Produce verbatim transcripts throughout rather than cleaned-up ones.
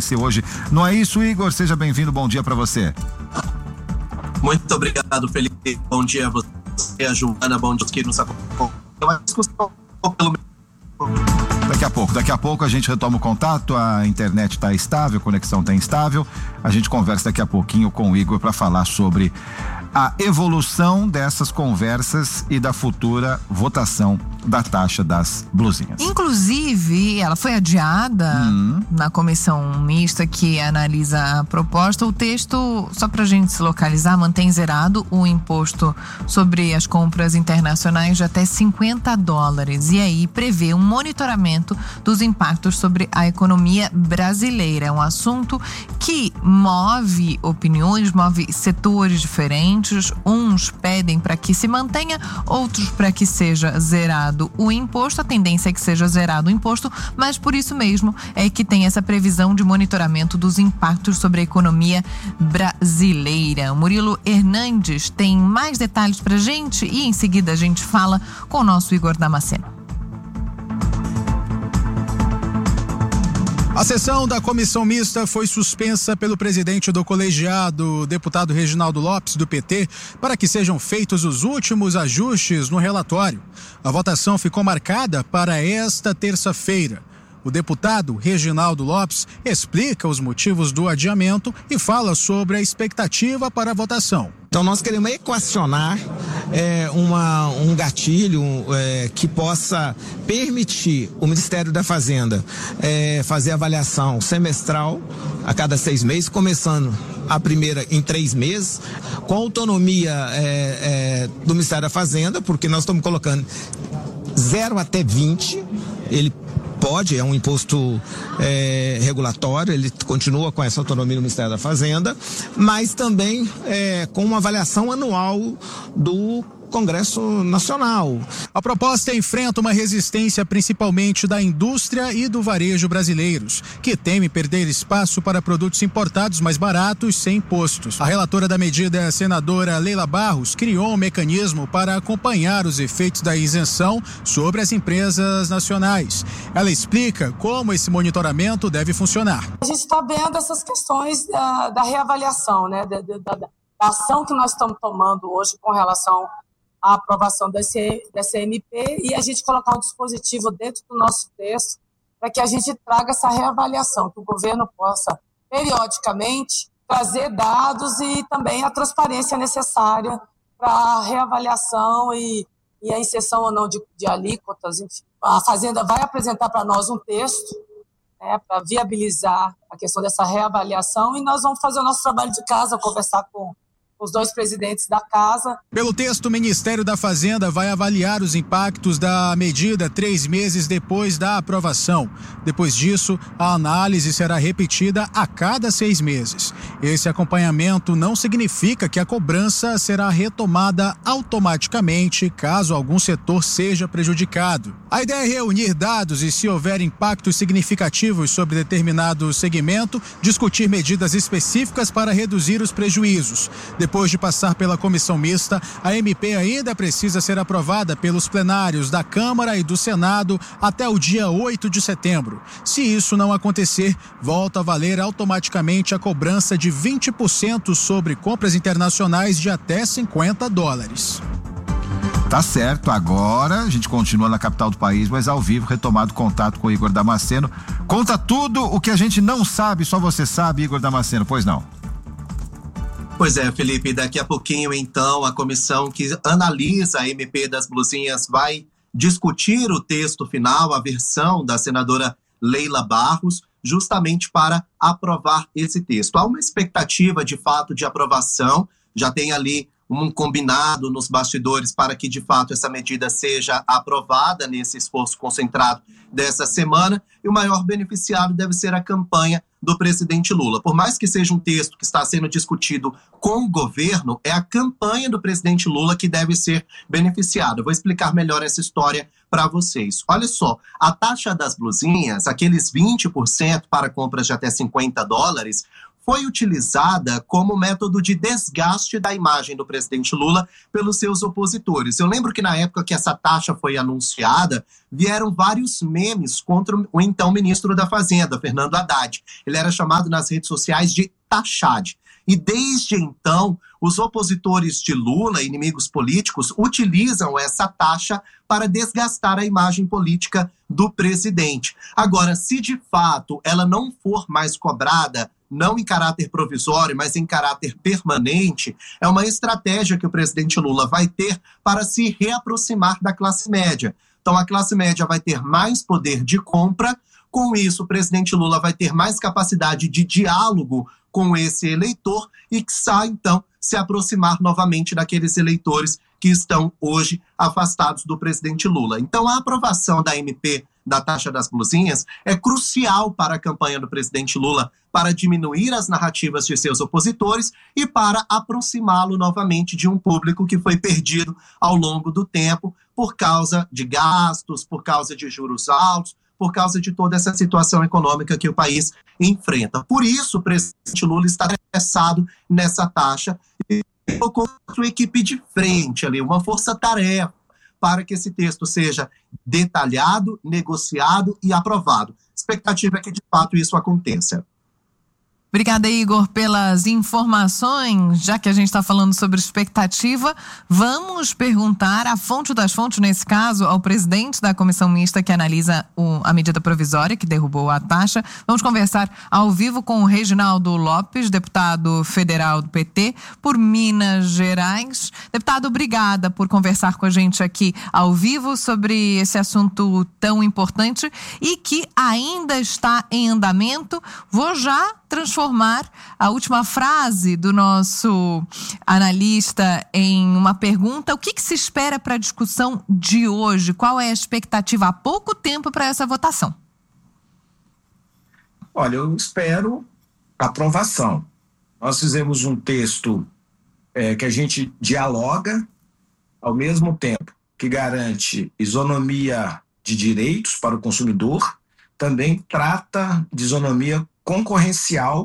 você hoje. Não é isso, Igor? Seja bem-vindo, bom dia para você. Muito obrigado, Felipe. Bom dia a você, a Joana, bom dia que nos acompanham. Uma discussão pelo Daqui a pouco, daqui a pouco a gente retoma o contato, a internet está estável, a conexão está instável. A gente conversa daqui a pouquinho com o Igor para falar sobre a evolução dessas conversas e da futura votação da taxa das blusinhas. Inclusive, ela foi adiada hum. na comissão mista que analisa a proposta. O texto, só pra gente se localizar, mantém zerado o imposto sobre as compras internacionais de até cinquenta dólares. E aí prevê um monitoramento dos impactos sobre a economia brasileira. É um assunto que move opiniões, move setores diferentes. Uns pedem para que se mantenha, outros para que seja zerado o imposto. A tendência é que seja zerado o imposto, mas por isso mesmo é que tem essa previsão de monitoramento dos impactos sobre a economia brasileira. O Murilo Hernandes tem mais detalhes para a gente e em seguida a gente fala com o nosso Igor Damasceno. A sessão da comissão mista foi suspensa pelo presidente do colegiado, deputado Reginaldo Lopes, do P T, para que sejam feitos os últimos ajustes no relatório. A votação ficou marcada para esta terça-feira. O deputado Reginaldo Lopes explica os motivos do adiamento e fala sobre a expectativa para a votação. Então nós queremos equacionar é, uma, um gatilho é, que possa permitir o Ministério da Fazenda é, fazer avaliação semestral a cada seis meses, começando a primeira em três meses, com autonomia é, é, do Ministério da Fazenda, porque nós estamos colocando zero até vinte, ele pode, é um imposto é, regulatório, ele continua com essa autonomia no Ministério da Fazenda, mas também é, com uma avaliação anual do Congresso Nacional. A proposta enfrenta uma resistência principalmente da indústria e do varejo brasileiros, que temem perder espaço para produtos importados mais baratos sem impostos. A relatora da medida, a senadora Leila Barros, criou um mecanismo para acompanhar os efeitos da isenção sobre as empresas nacionais. Ela explica como esse monitoramento deve funcionar. A gente está vendo essas questões da, da reavaliação, né, da, da, da ação que nós estamos tomando hoje com relação a aprovação desse, desse M P e a gente colocar um dispositivo dentro do nosso texto para que a gente traga essa reavaliação, que o governo possa, periodicamente, trazer dados e também a transparência necessária para a reavaliação e, e a inserção ou não de, de alíquotas. Enfim. A Fazenda vai apresentar para nós um texto, né, para viabilizar a questão dessa reavaliação e nós vamos fazer o nosso trabalho de casa, conversar com os dois presidentes da casa. Pelo texto, o Ministério da Fazenda vai avaliar os impactos da medida três meses depois da aprovação. Depois disso, a análise será repetida a cada seis meses. Esse acompanhamento não significa que a cobrança será retomada automaticamente caso algum setor seja prejudicado. A ideia é reunir dados e, se houver impactos significativos sobre determinado segmento, discutir medidas específicas para reduzir os prejuízos. Depois de passar pela comissão mista, a M P ainda precisa ser aprovada pelos plenários da Câmara e do Senado até o dia oito de setembro. Se isso não acontecer, volta a valer automaticamente a cobrança de vinte por cento sobre compras internacionais de até cinquenta dólares. Tá certo, agora a gente continua na capital do país, mas ao vivo, retomado contato com o Igor Damasceno. Conta tudo o que a gente não sabe, só você sabe, Igor Damasceno, pois não? Pois é, Felipe, daqui a pouquinho, então, a comissão que analisa a M P das blusinhas vai discutir o texto final, a versão da senadora Leila Barros, justamente para aprovar esse texto. Há uma expectativa, de fato, de aprovação, já tem ali um combinado nos bastidores para que, de fato, essa medida seja aprovada nesse esforço concentrado dessa semana, e o maior beneficiado deve ser a campanha do presidente Lula. Por mais que seja um texto que está sendo discutido com o governo, é a campanha do presidente Lula que deve ser beneficiada. Eu vou explicar melhor essa história para vocês. Olha só, a taxa das blusinhas, aqueles vinte por cento para compras de até cinquenta dólares, foi utilizada como método de desgaste da imagem do presidente Lula pelos seus opositores. Eu lembro que na época que essa taxa foi anunciada, vieram vários memes contra o então ministro da Fazenda, Fernando Haddad. Ele era chamado nas redes sociais de Taxade. E desde então, os opositores de Lula, inimigos políticos, utilizam essa taxa para desgastar a imagem política do presidente. Agora, se de fato ela não for mais cobrada, não em caráter provisório, mas em caráter permanente, é uma estratégia que o presidente Lula vai ter para se reaproximar da classe média. Então, a classe média vai ter mais poder de compra. Com isso, o presidente Lula vai ter mais capacidade de diálogo com esse eleitor e que sai, então, se aproximar novamente daqueles eleitores que estão hoje afastados do presidente Lula. Então, a aprovação da M P da taxa das blusinhas é crucial para a campanha do presidente Lula para diminuir as narrativas de seus opositores e para aproximá-lo novamente de um público que foi perdido ao longo do tempo por causa de gastos, por causa de juros altos, por causa de toda essa situação econômica que o país enfrenta. Por isso, o presidente Lula está interessado nessa taxa e colocou sua equipe de frente ali, uma força-tarefa, para que esse texto seja detalhado, negociado e aprovado. A expectativa é que, de fato, isso aconteça. Obrigada, Igor, pelas informações. Já que a gente está falando sobre expectativa, vamos perguntar a fonte das fontes, nesse caso, ao presidente da comissão mista que analisa o, a medida provisória que derrubou a taxa. Vamos conversar ao vivo com o Reginaldo Lopes, deputado federal do P T, por Minas Gerais. Deputado, obrigada por conversar com a gente aqui ao vivo sobre esse assunto tão importante e que ainda está em andamento. Vou já transformar a última frase do nosso analista em uma pergunta. O que, que se espera para a discussão de hoje? Qual é a expectativa? Há pouco tempo para essa votação. Olha, eu espero aprovação. Nós fizemos um texto é, que a gente dialoga, ao mesmo tempo que garante isonomia de direitos para o consumidor, também trata de isonomia concorrencial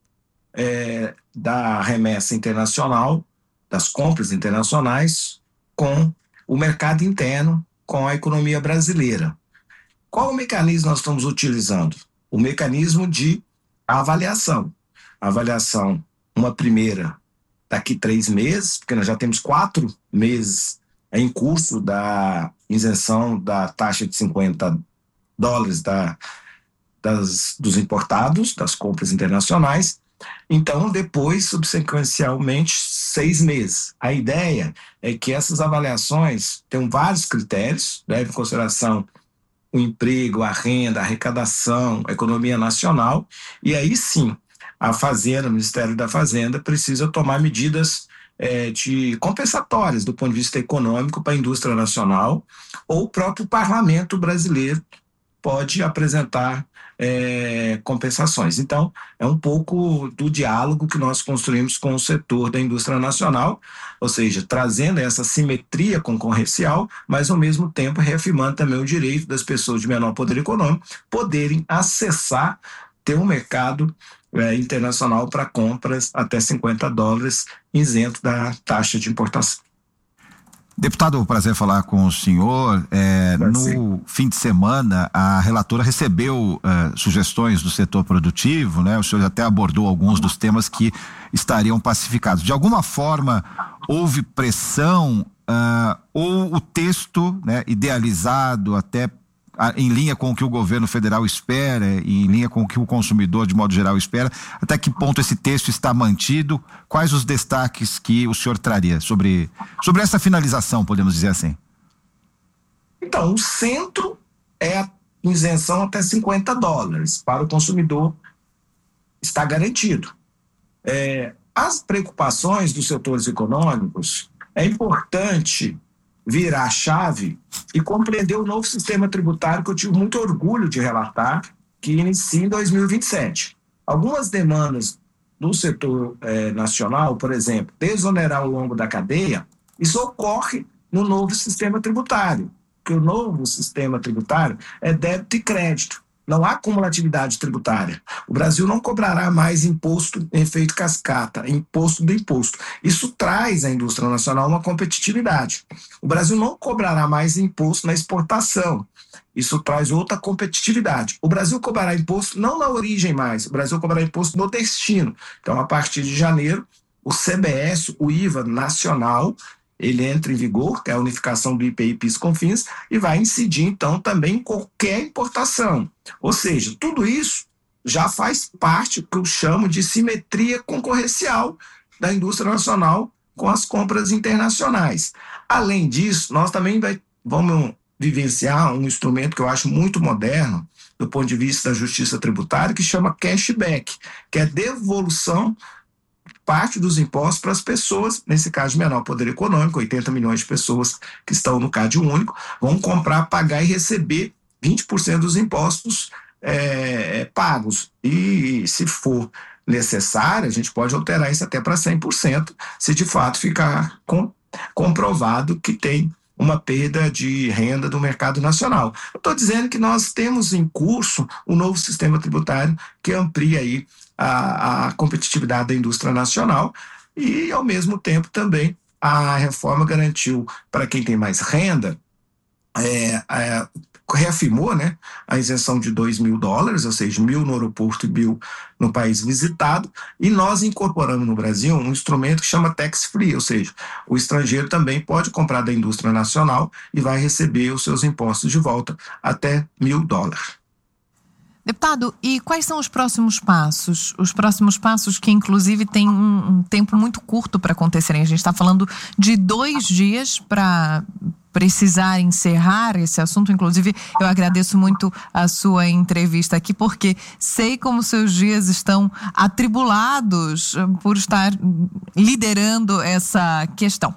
é, da remessa internacional, das compras internacionais, com o mercado interno, com a economia brasileira. Qual o mecanismo nós estamos utilizando? O mecanismo de avaliação. Avaliação, uma primeira daqui três meses, porque nós já temos quatro meses em curso da isenção da taxa de cinquenta dólares da Das, dos importados, das compras internacionais. Então, depois, subsequencialmente, seis meses. A ideia é que essas avaliações tenham vários critérios, levem em consideração o emprego, a renda, a arrecadação, a economia nacional, e aí sim, a Fazenda, o Ministério da Fazenda, precisa tomar medidas é, de compensatórias do ponto de vista econômico para a indústria nacional, ou o próprio parlamento brasileiro pode apresentar é, compensações. Então, é um pouco do diálogo que nós construímos com o setor da indústria nacional, ou seja, trazendo essa simetria concorrencial, mas ao mesmo tempo reafirmando também o direito das pessoas de menor poder econômico poderem acessar, ter um mercado é, internacional para compras até cinquenta dólares isento da taxa de importação. Deputado, um prazer falar com o senhor. É, no fim de semana, a relatora recebeu uh, sugestões do setor produtivo, né? O senhor até abordou alguns dos temas que estariam pacificados. De alguma forma, houve pressão uh, ou o texto, né, idealizado até em linha com o que o governo federal espera, em linha com o que o consumidor, de modo geral, espera, até que ponto esse texto está mantido? Quais os destaques que o senhor traria sobre, sobre essa finalização, podemos dizer assim? Então, o centro é a isenção até cinquenta dólares para o consumidor, está garantido. É, as preocupações dos setores econômicos, é importante virar a chave e compreender o novo sistema tributário que eu tive muito orgulho de relatar, que inicia em dois mil e vinte e sete. Algumas demandas do setor eh, nacional, por exemplo, desonerar ao longo da cadeia, isso ocorre no novo sistema tributário, que o novo sistema tributário é débito e crédito. não há cumulatividade tributária. O Brasil não cobrará mais imposto em efeito cascata, imposto do imposto. Isso traz à indústria nacional uma competitividade. O Brasil não cobrará mais imposto na exportação. Isso traz outra competitividade. O Brasil cobrará imposto não na origem mais, o Brasil cobrará imposto no destino. Então, a partir de janeiro, o C B S, o I V A nacional, ele entra em vigor, que é a unificação do I P I, PIS, COFINS, e vai incidir, então, também em qualquer importação. Ou seja, tudo isso já faz parte do que eu chamo de simetria concorrencial da indústria nacional com as compras internacionais. Além disso, nós também vai, vamos vivenciar um instrumento que eu acho muito moderno, do ponto de vista da justiça tributária, que chama cashback, que é devolução parte dos impostos para as pessoas, nesse caso de menor poder econômico, oitenta milhões de pessoas que estão no Cade Único, vão comprar, pagar e receber vinte por cento dos impostos é, pagos. E se for necessário, a gente pode alterar isso até para cem por cento, se de fato ficar com, comprovado que tem uma perda de renda do mercado nacional. Eu estou dizendo que nós temos em curso um novo sistema tributário que amplia aí a, a competitividade da indústria nacional e, ao mesmo tempo, também a reforma garantiu para quem tem mais renda, é, é, reafirmou, né, a isenção de dois mil dólares, ou seja, mil no aeroporto e mil no país visitado, e nós incorporamos no Brasil um instrumento que chama tax free, ou seja, o estrangeiro também pode comprar da indústria nacional e vai receber os seus impostos de volta até mil dólares. Deputado, e quais são os próximos passos? Os próximos passos que, inclusive, têm um, um tempo muito curto para acontecerem. A gente está falando de dois dias para precisar encerrar esse assunto. Inclusive, eu agradeço muito a sua entrevista aqui, porque sei como seus dias estão atribulados por estar liderando essa questão.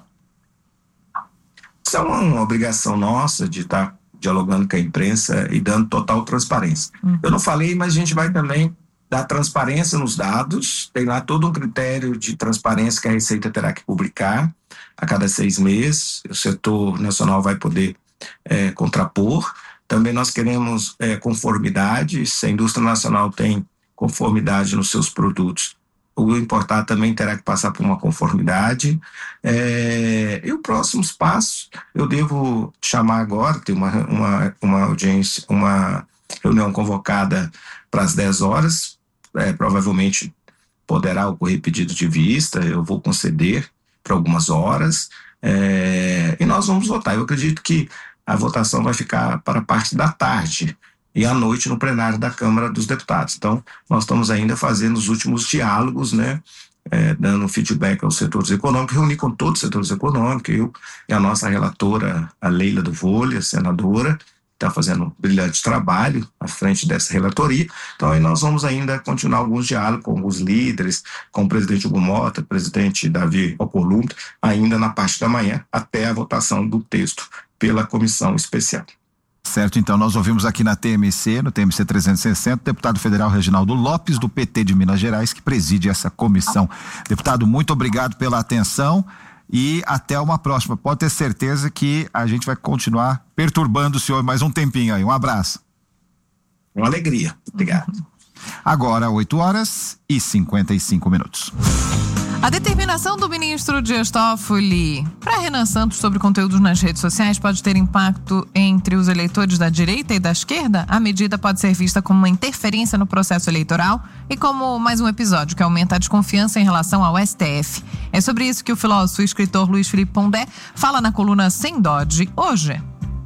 Isso é uma obrigação nossa de estar dialogando com a imprensa e dando total transparência. Uhum. Eu não falei, mas a gente vai também dar transparência nos dados, tem lá todo um critério de transparência que a Receita terá que publicar a cada seis meses, o setor nacional vai poder é, contrapor. Também nós queremos é, conformidade, se a indústria nacional tem conformidade nos seus produtos, o importado também terá que passar por uma conformidade. É, e os próximos passos, eu devo chamar agora, tem uma, uma, uma audiência, uma reunião convocada para as dez horas, é, provavelmente poderá ocorrer pedido de vista, eu vou conceder para algumas horas, é, e nós vamos votar. Eu acredito que a votação vai ficar para a parte da tarde, e à noite no plenário da Câmara dos Deputados. Então, nós estamos ainda fazendo os últimos diálogos, né, é, dando feedback aos setores econômicos, reunir com todos os setores econômicos, eu e a nossa relatora, a Leila do Vôlei, a senadora, está fazendo um brilhante trabalho à frente dessa relatoria. Então, aí nós vamos ainda continuar alguns diálogos com alguns líderes, com o presidente Hugo Mota, o presidente Davi Alcolumbre, ainda na parte da manhã, até a votação do texto pela comissão especial. Certo, então nós ouvimos aqui na T M C, no T M C trezentos e sessenta, o deputado federal Reginaldo Lopes, do P T de Minas Gerais, que preside essa comissão. Deputado, muito obrigado pela atenção e até uma próxima. Pode ter certeza que a gente vai continuar perturbando o senhor mais um tempinho aí. Um abraço. Uma alegria. Obrigado. Agora, oito horas e cinquenta e cinco minutos. A determinação do ministro Dias Toffoli para Renan Santos sobre conteúdos nas redes sociais pode ter impacto entre os eleitores da direita e da esquerda? A medida pode ser vista como uma interferência no processo eleitoral e como mais um episódio que aumenta a desconfiança em relação ao S T F. É sobre isso que o filósofo e escritor Luiz Felipe Pondé fala na coluna Sem Dó de hoje.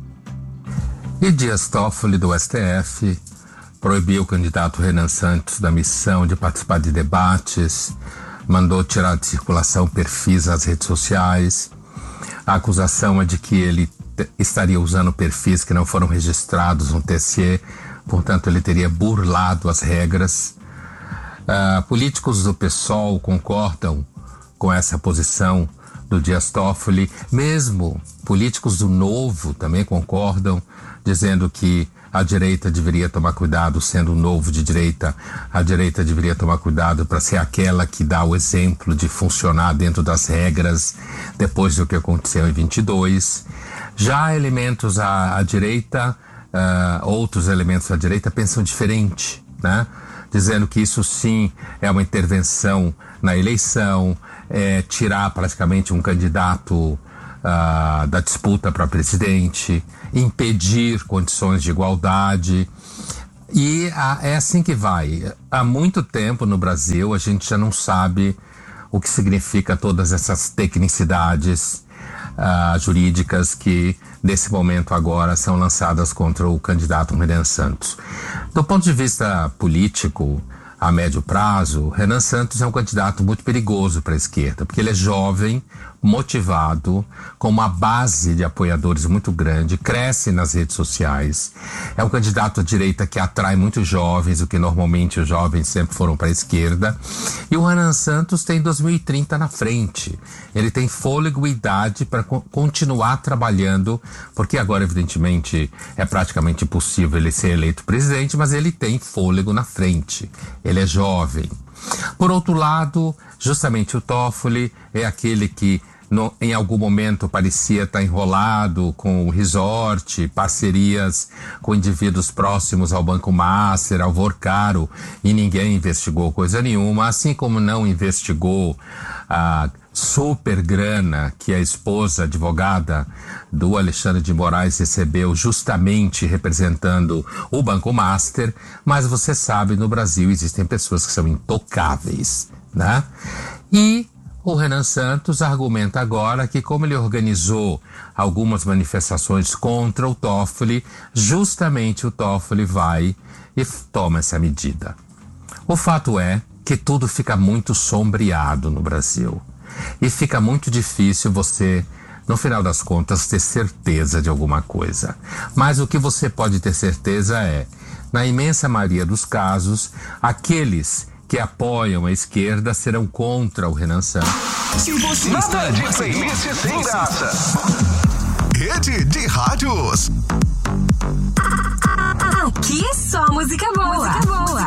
E Dias Toffoli, do S T F, proibiu o candidato Renan Santos da missão de participar de debates, mandou tirar de circulação perfis nas redes sociais. A acusação é de que ele t- estaria usando perfis que não foram registrados no T S E, portanto ele teria burlado as regras. Uh, políticos do PSOL concordam com essa posição do Dias Toffoli, mesmo políticos do Novo também concordam, dizendo que a direita deveria tomar cuidado, sendo novo de direita, a direita deveria tomar cuidado para ser aquela que dá o exemplo de funcionar dentro das regras depois do que aconteceu em vinte e dois. Já elementos à, à direita uh, outros elementos da direita pensam diferente, né? Dizendo que isso sim é uma intervenção na eleição, é tirar praticamente um candidato uh, da disputa para presidente, impedir condições de igualdade. E uh, é assim que vai. Há muito tempo no Brasil a gente já não sabe o que significa todas essas tecnicidades uh, jurídicas que nesse momento agora são lançadas contra o candidato Renan Santos. Do ponto de vista político, a médio prazo, Renan Santos é um candidato muito perigoso para a esquerda, porque ele é jovem, motivado, com uma base de apoiadores muito grande, cresce nas redes sociais. É um candidato à direita que atrai muitos jovens, o que normalmente os jovens sempre foram para a esquerda. E o Renan Santos tem dois mil e trinta na frente. Ele tem fôlego e idade para co- continuar trabalhando, porque agora, evidentemente, é praticamente impossível ele ser eleito presidente, mas ele tem fôlego na frente. Ele é jovem. Por outro lado, justamente o Toffoli é aquele que no, em algum momento parecia estar enrolado com o resort, parcerias com indivíduos próximos ao Banco Master, ao Vorcaro, e ninguém investigou coisa nenhuma, assim como não investigou a super grana que a esposa advogada do Alexandre de Moraes recebeu justamente representando o Banco Master. Mas você sabe, no Brasil existem pessoas que são intocáveis, né? E o Renan Santos argumenta agora que, como ele organizou algumas manifestações contra o Toffoli, justamente o Toffoli vai e toma essa medida. O fato é que tudo fica muito sombreado no Brasil. E fica muito difícil você, no final das contas, ter certeza de alguma coisa. Mas o que você pode ter certeza é, na imensa maioria dos casos, aqueles que apoiam a esquerda serão contra o Renan Santos. Se você Nada de playlist sem graça. Rede de rádios. Aqui é só música boa. Música boa.